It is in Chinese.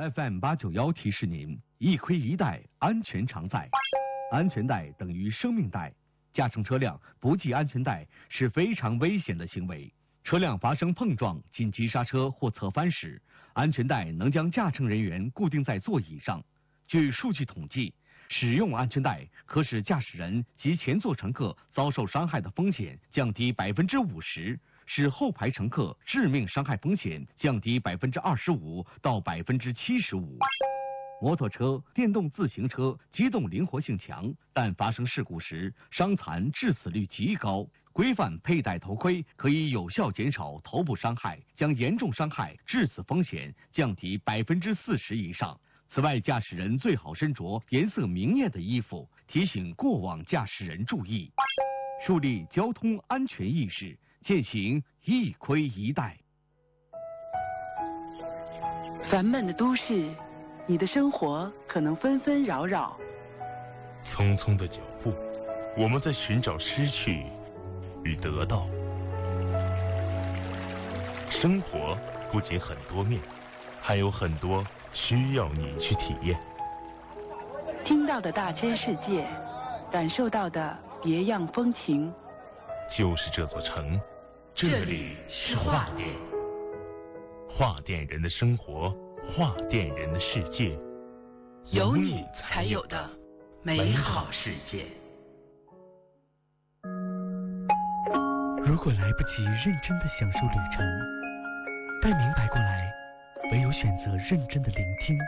FM891提示您：一盔一带，安全常在。安全带等于生命带，驾乘车辆不系安全带是非常危险的行为。车辆发生碰撞、紧急刹车或侧翻时，安全带能将驾乘人员固定在座椅上。据数据统计，使用安全带可使驾驶人及前座乘客遭受伤害的风险降低50%，使后排乘客致命伤害风险降低25%到75%。摩托车、电动自行车机动灵活性强，但发生事故时伤残致死率极高。规范佩戴头盔可以有效减少头部伤害，将严重伤害致死风险降低40%以上。此外，驾驶人最好身着颜色明艳的衣服，提醒过往驾驶人注意，树立交通安全意识，践行一盔一带。 烦闷的都市，你的生活可能纷纷扰扰。 匆匆的脚步，我们在寻找失去与得到。生活不仅很多面，还有很多需要你去体验。 听到的大千世界，感受到的别样风情。 就是这座城，这里是画店。画店人的生活，画店人的世界， 有你才有的美好世界。 如果来不及认真的享受旅程，待明白过来，唯有选择认真的聆听。